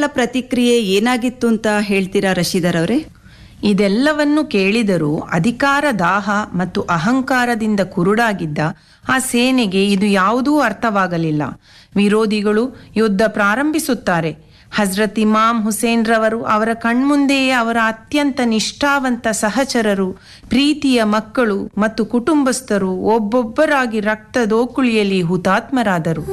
ಮಕ್ಕಳ ಪ್ರತಿಕ್ರಿಯೆ ಏನಾಗಿತ್ತು ಅಂತ ಹೇಳ್ತೀರಾ ರಶೀದರ್ ಅವರೇ? ಇದೆಲ್ಲವನ್ನು ಕೇಳಿದರೂ ಅಧಿಕಾರ ದಾಹ ಮತ್ತು ಅಹಂಕಾರದಿಂದ ಕುರುಡಾಗಿದ್ದ ಆ ಸೇನೆಗೆ ಇದು ಯಾವುದೂ ಅರ್ಥವಾಗಲಿಲ್ಲ. ವಿರೋಧಿಗಳು ಯುದ್ಧ ಪ್ರಾರಂಭಿಸುತ್ತಾರೆ. ಹಜರತ್ ಇಮಾಮ್ ಹುಸೇನ್ ರವರು ಅವರ ಕಣ್ಮುಂದೆಯೇ ಅವರ ಅತ್ಯಂತ ನಿಷ್ಠಾವಂತ ಸಹಚರರು, ಪ್ರೀತಿಯ ಮಕ್ಕಳು ಮತ್ತು ಕುಟುಂಬಸ್ಥರು ಒಬ್ಬೊಬ್ಬರಾಗಿ ರಕ್ತದೋಕುಳಿಯಲ್ಲಿ ಹುತಾತ್ಮರಾದರು.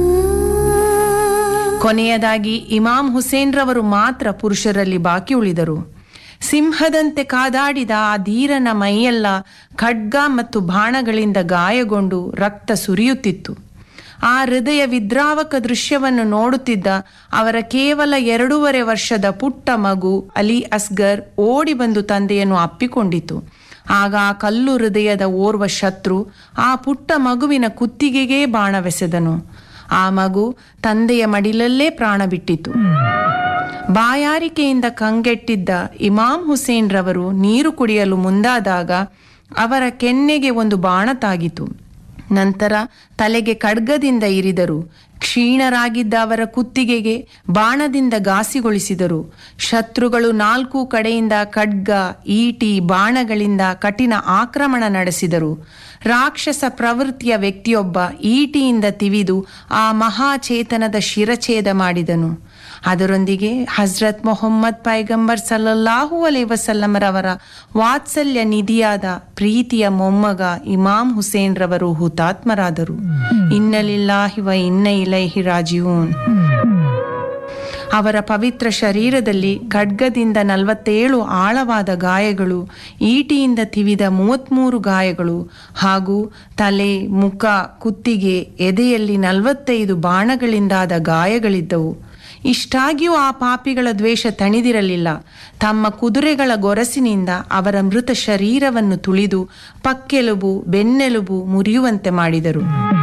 ಕೊನೆಯದಾಗಿ ಇಮಾಮ್ ಹುಸೇನ್ ರವರು ಮಾತ್ರ ಪುರುಷರಲ್ಲಿ ಬಾಕಿ ಉಳಿದರು. ಸಿಂಹದಂತೆ ಕಾದಾಡಿದ ಆ ಧೀರನ ಮೈಯೆಲ್ಲ ಖಡ್ಗ ಮತ್ತು ಬಾಣಗಳಿಂದ ಗಾಯಗೊಂಡು ರಕ್ತ ಸುರಿಯುತ್ತಿತ್ತು. ಆ ಹೃದಯ ವಿದ್ರಾವಕ ದೃಶ್ಯವನ್ನು ನೋಡುತ್ತಿದ್ದ ಅವರ ಕೇವಲ 2.5 ವರ್ಷದ ಪುಟ್ಟ ಮಗು ಅಲಿ ಅಸ್ಗರ್ ಓಡಿ ಬಂದು ತಂದೆಯನ್ನು ಅಪ್ಪಿಕೊಂಡಿತು. ಆಗ ಆ ಕಲ್ಲು ಹೃದಯದ ಓರ್ವ ಶತ್ರು ಆ ಪುಟ್ಟ ಮಗುವಿನ ಕುತ್ತಿಗೆಗೇ ಬಾಣವೆಸೆದನು. ಆ ಮಗು ತಂದೆಯ ಮಡಿಲಲ್ಲೇ ಪ್ರಾಣ ಬಿಟ್ಟಿತು. ಬಾಯಾರಿಕೆಯಿಂದ ಕಂಗೆಟ್ಟಿದ್ದ ಇಮಾಮ್ ಹುಸೇನ್ ರವರು ನೀರು ಕುಡಿಯಲು ಮುಂದಾದಾಗ ಅವರ ಕೆನ್ನೆಗೆ ಒಂದು ಬಾಣ ತಾಗಿತು. ನಂತರ ತಲೆಗೆ ಖಡ್ಗದಿಂದ ಇರಿದರು. ಕ್ಷೀಣರಾಗಿದ್ದ ಅವರ ಕುತ್ತಿಗೆಗೆ ಬಾಣದಿಂದ ಘಾಸಿಗೊಳಿಸಿದರು. ಶತ್ರುಗಳು 4 ಕಡೆಯಿಂದ ಖಡ್ಗ, ಈಟಿ, ಬಾಣಗಳಿಂದ ಕಠಿಣ ಆಕ್ರಮಣ ನಡೆಸಿದರು. ರಾಕ್ಷಸ ಪ್ರವೃತ್ತಿಯ ವ್ಯಕ್ತಿಯೊಬ್ಬ ಈಟಿಯಿಂದ ತಿವಿದು ಆ ಮಹಾಚೇತನದ ಶಿರಛೇದ ಮಾಡಿದನು. ಅದರೊಂದಿಗೆ ಹಜರತ್ ಮೊಹಮ್ಮದ್ ಪೈಗಂಬರ್ ಸಲ್ಲಲ್ಲಾಹು ಅಲೈಹಿ ವಸಲ್ಲಮರವರ ವಾತ್ಸಲ್ಯ ನಿಧಿಯಾದ ಪ್ರೀತಿಯ ಮೊಮ್ಮಗ ಇಮಾಮ್ ಹುಸೇನ್ ರವರು ಹುತಾತ್ಮರಾದರು. ಇನ್ನಲಿಲ್ಲಾಹಿ ವ ಇನ್ನ ಇಲೈಹಿ ರಾಜಿಊನ್. ಅವರ ಪವಿತ್ರ ಶರೀರದಲ್ಲಿ ಖಡ್ಗದಿಂದ 47 ಆಳವಾದ ಗಾಯಗಳು, ಈಟಿಯಿಂದ ತಿವಿದ 33 ಗಾಯಗಳು ಹಾಗೂ ತಲೆ, ಮುಖ, ಕುತ್ತಿಗೆ, ಎದೆಯಲ್ಲಿ 45 ಬಾಣಗಳಿಂದಾದ ಗಾಯಗಳಿದ್ದವು. ಇಷ್ಟಾಗಿಯೂ ಆ ಪಾಪಿಗಳ ದ್ವೇಷ ತಣಿದಿರಲಿಲ್ಲ. ತಮ್ಮ ಕುದುರೆಗಳ ಗೊರಸಿನಿಂದ ಅವರ ಮೃತ ಶರೀರವನ್ನು ತುಳಿದು ಪಕ್ಕೆಲುಬು, ಬೆನ್ನೆಲುಬು ಮುರಿಯುವಂತೆ ಮಾಡಿದರು.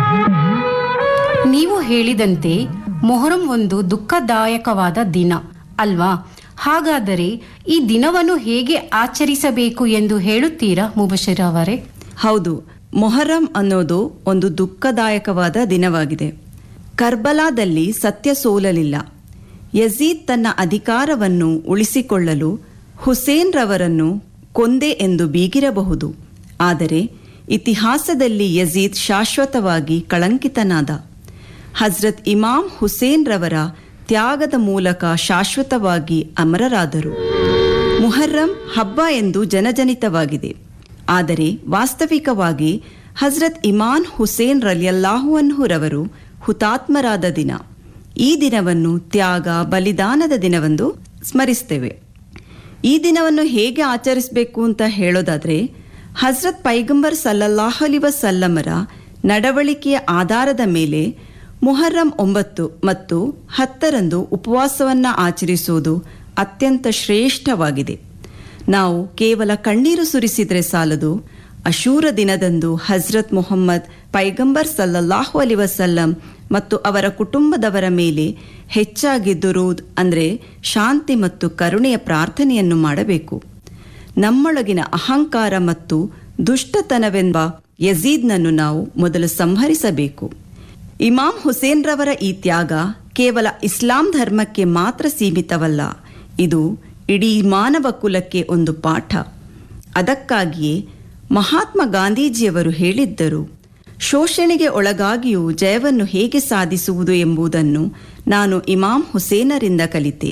ನೀವು ಹೇಳಿದಂತೆ ಮೊಹರಂ ಒಂದು ದುಃಖದಾಯಕವಾದ ದಿನ ಅಲ್ವಾ? ಹಾಗಾದರೆ ಈ ದಿನವನ್ನು ಹೇಗೆ ಆಚರಿಸಬೇಕು ಎಂದು ಹೇಳುತ್ತೀರಾ ಮುಬಶಿರ್ ಅವರೇ? ಹೌದು, ಮೊಹರಂ ಅನ್ನೋದು ಒಂದು ದುಃಖದಾಯಕವಾದ ದಿನವಾಗಿದೆ. ಕರ್ಬಲಾದಲ್ಲಿ ಸತ್ಯ ಸೋಲಲಿಲ್ಲ. ಯಜೀದ್ ತನ್ನ ಅಧಿಕಾರವನ್ನು ಉಳಿಸಿಕೊಳ್ಳಲು ಹುಸೇನ್ ರವರನ್ನು ಕೊಂದೆ ಎಂದು ಬೀಗಿರಬಹುದು. ಆದರೆ ಇತಿಹಾಸದಲ್ಲಿ ಯಜೀದ್ ಶಾಶ್ವತವಾಗಿ ಕಳಂಕಿತನಾದ. ಹಜರತ್ ಇಮಾಮ್ ಹುಸೇನ್ ರವರ ತ್ಯಾಗದ ಮೂಲಕ ಶಾಶ್ವತವಾಗಿ ಅಮರರಾದರು. ಮುಹರ್ರಂ ಹಬ್ಬ ಎಂದು ಜನಜನಿತವಾಗಿದೆ. ಆದರೆ ವಾಸ್ತವಿಕವಾಗಿ ಹಜರತ್ ಇಮಾಮ್ ಹುಸೇನ್ ರಲಿಯಲ್ಲಾಹು ಅನ್ಹು ರವರು ಹುತಾತ್ಮರಾದ ದಿನ. ಈ ದಿನವನ್ನು ತ್ಯಾಗ, ಬಲಿದಾನದ ದಿನವೆಂದು ಸ್ಮರಿಸ್ತೇವೆ. ಈ ದಿನವನ್ನು ಹೇಗೆ ಆಚರಿಸಬೇಕು ಅಂತ ಹೇಳೋದಾದರೆ, ಹಜರತ್ ಪೈಗಂಬರ್ ಸಲ್ಲಲ್ಲಾಹು ಅಲೈಹಿ ವಸಲ್ಲಮರ ನಡವಳಿಕೆಯ ಆಧಾರದ ಮೇಲೆ ಮುಹರ್ರಂ 9 ಮತ್ತು 10ರಂದು ಉಪವಾಸವನ್ನು ಆಚರಿಸುವುದು ಅತ್ಯಂತ ಶ್ರೇಷ್ಠವಾಗಿದೆ. ನಾವು ಕೇವಲ ಕಣ್ಣೀರು ಸುರಿಸಿದರೆ ಸಾಲದು. ಅಶೂರ ದಿನದಂದು ಹಜರತ್ ಮುಹಮ್ಮದ್ ಪೈಗಂಬರ್ ಸಲ್ಲಲ್ಲಾಹು ಅಲೈಹಿ ವಸಲ್ಲಂ ಮತ್ತು ಅವರ ಕುಟುಂಬದವರ ಮೇಲೆ ಹೆಚ್ಚಾಗಿ ದುರೂದ್ ಅಂದರೆ ಶಾಂತಿ ಮತ್ತು ಕರುಣೆಯ ಪ್ರಾರ್ಥನೆಯನ್ನು ಮಾಡಬೇಕು. ನಮ್ಮೊಳಗಿನ ಅಹಂಕಾರ ಮತ್ತು ದುಷ್ಟತನವೆಂಬ ಯಜೀದ್ನನ್ನು ನಾವು ಮೊದಲು ಸಂಹರಿಸಬೇಕು. ಇಮಾಮ್ ಹುಸೇನ್ ರವರ ಈ ತ್ಯಾಗ ಕೇವಲ ಇಸ್ಲಾಂ ಧರ್ಮಕ್ಕೆ ಮಾತ್ರ ಸೀಮಿತವಲ್ಲ, ಇದು ಇಡೀ ಮಾನವ ಕುಲಕ್ಕೆ ಒಂದು ಪಾಠ. ಅದಕ್ಕಾಗಿಯೇ ಮಹಾತ್ಮ ಗಾಂಧೀಜಿಯವರು ಹೇಳಿದ್ದರು, ಶೋಷಣೆಗೆ ಒಳಗಾಗಿಯೂ ಜಯವನ್ನು ಹೇಗೆ ಸಾಧಿಸುವುದು ಎಂಬುದನ್ನು ನಾನು ಇಮಾಮ್ ಹುಸೇನರಿಂದ ಕಲಿತೆ.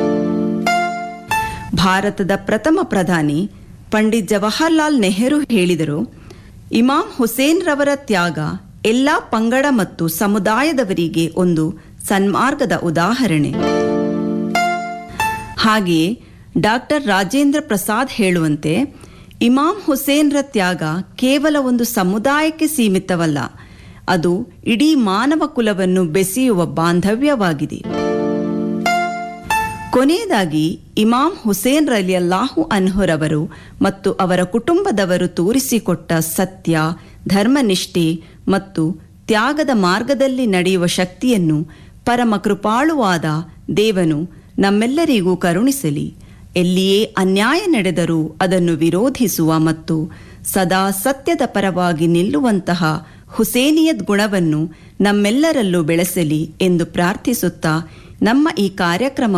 ಭಾರತದ ಪ್ರಥಮ ಪ್ರಧಾನಿ ಪಂಡಿತ್ ಜವಾಹರ್ಲಾಲ್ ನೆಹರು ಹೇಳಿದರು, ಇಮಾಮ್ ಹುಸೇನ್ ರವರ ತ್ಯಾಗ ಎಲ್ಲ ಪಂಗಡ ಮತ್ತು ಸಮುದಾಯದವರಿಗೆ ಒಂದು ಸನ್ಮಾರ್ಗದ ಉದಾಹರಣೆ. ಹಾಗೆಯೇ ಡಾಕ್ಟರ್ ರಾಜೇಂದ್ರ ಪ್ರಸಾದ್ ಹೇಳುವಂತೆ, ಇಮಾಮ್ ಹುಸೇನ್ರ ತ್ಯಾಗ ಕೇವಲ ಒಂದು ಸಮುದಾಯಕ್ಕೆ ಸೀಮಿತವಲ್ಲ, ಅದು ಇಡೀ ಮಾನವ ಕುಲವನ್ನು ಬೆಸೆಯುವ ಬಾಂಧವ್ಯವಾಗಿದೆ. ಕೊನೆಯದಾಗಿ ಇಮಾಮ್ ಹುಸೇನ್ ರಲಿಯಲ್ಲಾಹು ಅನ್ಹುರವರು ಮತ್ತು ಅವರ ಕುಟುಂಬದವರು ತೋರಿಸಿಕೊಟ್ಟ ಸತ್ಯ, ಧರ್ಮನಿಷ್ಠೆ ಮತ್ತು ತ್ಯಾಗದ ಮಾರ್ಗದಲ್ಲಿ ನಡೆಯುವ ಶಕ್ತಿಯನ್ನು ಪರಮ ಕೃಪಾಳುವಾದ ದೇವನು ನಮ್ಮೆಲ್ಲರಿಗೂ ಕರುಣಿಸಲಿ. ಎಲ್ಲಿಯೇ ಅನ್ಯಾಯ ನಡೆದರೂ ಅದನ್ನು ವಿರೋಧಿಸುವ ಮತ್ತು ಸದಾ ಸತ್ಯದ ಪರವಾಗಿ ನಿಲ್ಲುವಂತಹ ಹುಸೇನಿಯತ್ ಗುಣವನ್ನು ನಮ್ಮೆಲ್ಲರಲ್ಲೂ ಬೆಳೆಸಲಿ ಎಂದು ಪ್ರಾರ್ಥಿಸುತ್ತಾ ನಮ್ಮ ಈ ಕಾರ್ಯಕ್ರಮ